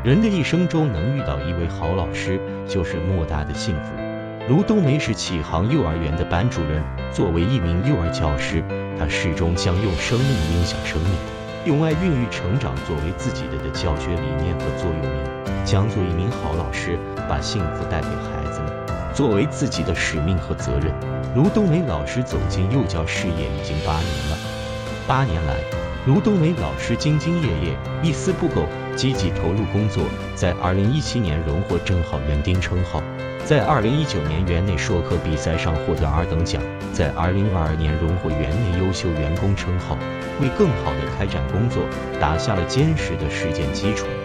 人的一生中能遇到一位好老师，就是莫大的幸福。卢冬梅是启航幼儿园的班主任，作为一名幼儿教师，她始终将用生命影响生命，用爱孕育成长作为自己的教学理念和座右铭，将做一名好老师，把幸福带给孩子们，作为自己的使命和责任。卢冬梅老师走进幼教事业已经8年了。8年来，卢冬梅老师兢兢业业，一丝不苟，积极投入工作，在2017年荣获正好园丁称号，在2019年园内授课比赛上获得2等奖，在2022年荣获园内优秀员工称号，为更好的开展工作打下了坚实的实践基础。